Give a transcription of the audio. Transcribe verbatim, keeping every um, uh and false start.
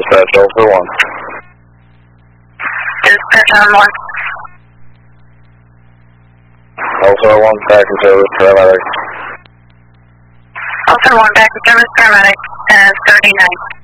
dispatch, Alpha one. Dispatch on one. Alpha one, back in service, paramedic. Alpha one, back in service, paramedic, and thirty-nine.